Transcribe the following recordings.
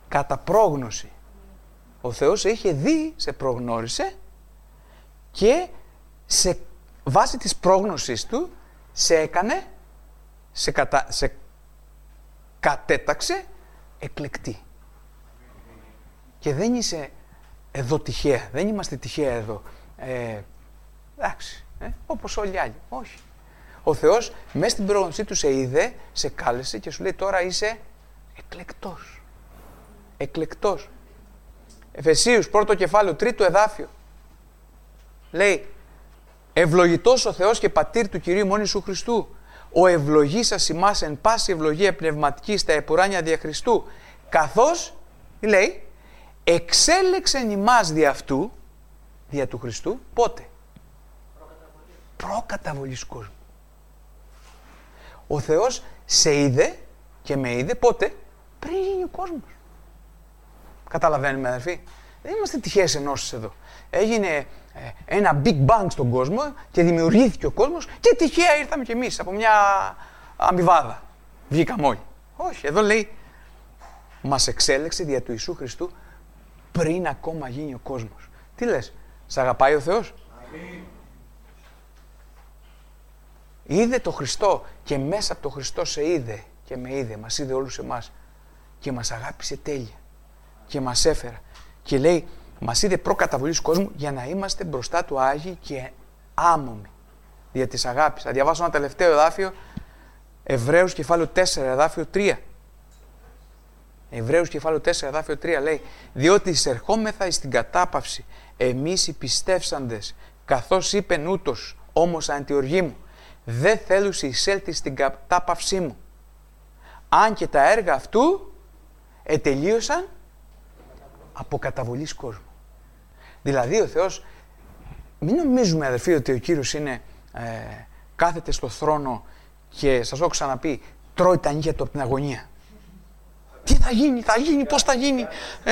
κατά πρόγνωση. Ο Θεός σε είχε δει, σε προγνώρισε και σε βάση της πρόγνωσης του σε έκανε, σε κατέταξε εκλεκτή. Και δεν είσαι εδώ τυχαία, δεν είμαστε τυχαία εδώ. Εντάξει, όπως όλοι οι άλλοι. Όχι. Ο Θεός μέσα στην πρόγνωσή του σε είδε, σε κάλεσε και σου λέει τώρα είσαι εκλεκτός. Εκλεκτός. Εφεσίους, πρώτο κεφάλαιο, τρίτο εδάφιο. Λέει, ευλογητός ο Θεός και πατήρ του Κυρίου ημών Ιησού Χριστού, ο ευλογήσας ημάς εν πάση ευλογία πνευματική στα επουράνια δια Χριστού, καθώς, λέει, εξέλεξεν ημάς δι' αυτού, δια του Χριστού, πότε? Προκαταβολής κόσμου. Ο Θεός σε είδε και με είδε πότε? Πριν γίνει ο κόσμος. Καταλαβαίνουμε, αδερφοί. Δεν είμαστε τυχαίες ενώσεις εδώ. Έγινε ένα big bang στον κόσμο και δημιουργήθηκε ο κόσμος και τυχαία ήρθαμε κι εμείς από μια αμοιβάδα. Βγήκαμε όλοι. Όχι, εδώ λέει μας εξέλεξε δια του Ιησού Χριστού πριν ακόμα γίνει ο κόσμος. Τι λες, σ' αγαπάει ο Θεός? Αμήν. Είδε το Χριστό και μέσα από το Χριστό σε είδε και με είδε, μας είδε όλους εμάς και μας αγάπησε τέλεια και μας έφερα και λέει μας είδε προκαταβολής κόσμου για να είμαστε μπροστά του Άγιοι και άμωμοι δια της αγάπης. Θα διαβάσω ένα τελευταίο εδάφιο, Εβραίους κεφάλαιο 4 εδάφιο 3. Εβραίους κεφάλαιο 4 εδάφιο 3 λέει, διότι εισερχόμεθα εις την κατάπαυση εμείς οι πιστεύσαντες, καθώς είπεν ούτως όμως αντιοργή μου, δεν θέλουσι εισέλθει στην κατάπαυσή μου. Αν και τα έργα αυτού ετελείωσαν από καταβολής κόσμου. Δηλαδή ο Θεός, μην νομίζουμε αδερφοί ότι ο Κύριος είναι, κάθεται στο θρόνο και σας έχω ξαναπεί, τρώει τα νύχια του από την αγωνία. Τι θα γίνει, πώς θα γίνει,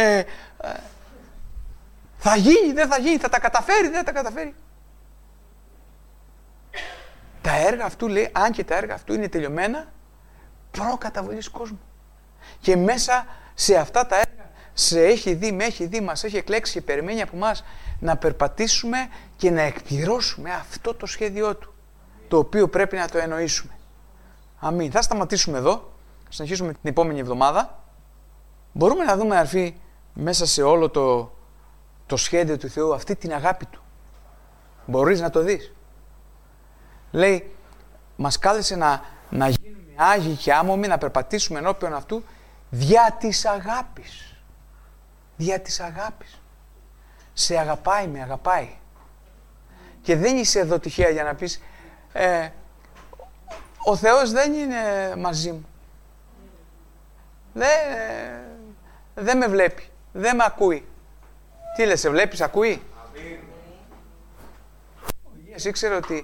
θα γίνει, δεν θα γίνει, θα τα καταφέρει, δεν θα τα καταφέρει. Τα έργα αυτού λέει, αν και τα έργα αυτού είναι τελειωμένα, προκαταβολής κόσμου. Και μέσα σε αυτά τα έργα σε έχει δει, με έχει δει, μας έχει εκλέξει και περιμένει από μας να περπατήσουμε και να εκπληρώσουμε αυτό το σχέδιό του, το οποίο πρέπει να το εννοήσουμε. Αμήν. Θα σταματήσουμε εδώ, συνεχίσουμε την επόμενη εβδομάδα. Μπορούμε να δούμε, αδερφοί, μέσα σε όλο το σχέδιο του Θεού αυτή την αγάπη του. Μπορείς να το δεις. Λέει, μας κάλεσε να γίνουμε άγιοι και άμωμοι, να περπατήσουμε ενώπιον αυτού δια της αγάπης. Δια της αγάπης. Σε αγαπάει, με αγαπάει. Και δεν είσαι εδώ τυχαία για να πεις ο Θεός δεν είναι μαζί μου. Δεν με βλέπει. Δεν με ακούει. Τι λες, σε βλέπεις, ακούει? Ο Υγείας ήξερε ότι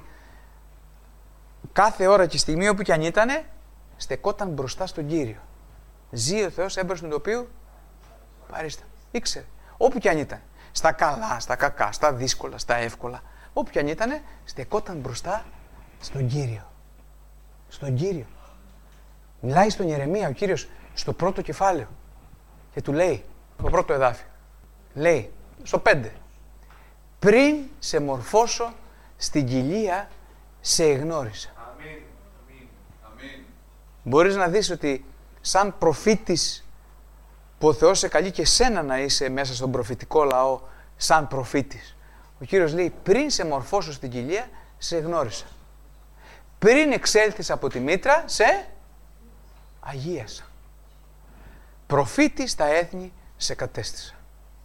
κάθε ώρα και στιγμή όπου κι αν ήτανε, στεκόταν μπροστά στον Κύριο. Ζει ο Θεός έμπροσθεν του οποίου παρίστα. Ήξερε. Όπου κι αν ήταν. Στα καλά, στα κακά, στα δύσκολα, στα εύκολα. Όπου κι αν ήταν, στεκόταν μπροστά στον Κύριο. Στον Κύριο. Μιλάει στον Ιερεμία ο Κύριος στο πρώτο κεφάλαιο. Και του λέει, το πρώτο εδάφιο. Λέει, στο 5. Πριν σε μορφώσω στην κοιλία, σε εγνώρισα. Αμήν. Αμήν. Μπορείς να δεις ότι σαν προφήτης που ο Θεός σε καλεί και σένα να είσαι μέσα στον προφητικό λαό σαν προφήτης. Ο Κύριος λέει, πριν σε μορφώσω στην κοιλία, σε γνώρισα. Πριν εξέλθεις από τη μήτρα, σε αγίασα. Προφήτης στα έθνη σε κατέστησα.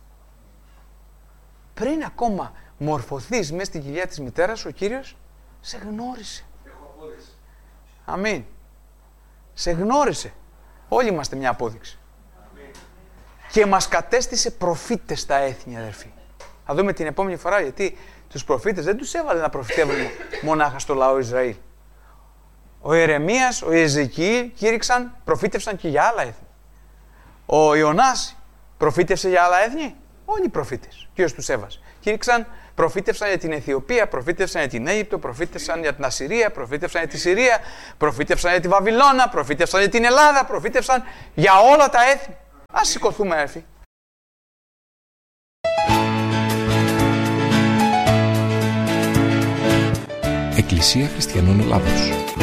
Πριν ακόμα μορφωθείς μέσα στην κοιλιά της μητέρας, ο Κύριος σε γνώρισε. Αμήν. Σε γνώρισε. Όλοι είμαστε μια απόδειξη. Αμήν. Και μας κατέστησε προφήτες στα έθνη, αδερφοί. Θα δούμε την επόμενη φορά, γιατί τους προφήτες δεν τους έβαλε να προφητεύουν μονάχα στο λαό Ισραήλ. Ο Ιερεμίας, ο Εζεκιήλ προφήτευσαν και για άλλα έθνη. Ο Ιωνάς προφήτευσε για άλλα έθνη. Όλοι οι προφήτες. Ποιος τους έβασε. Προφήτευσαν για την Αιθιοπία, προφήτευσαν για την Αίγυπτο, προφήτευσαν για την Ασσυρία, προφήτευσαν για τη Συρία, προφήτευσαν για τη Βαβυλώνα, προφήτευσαν για την Ελλάδα, προφήτευσαν για όλα τα έθνη. Ας σηκωθούμε, έρθει. Εκκλησία Χριστιανών Ελλάδος.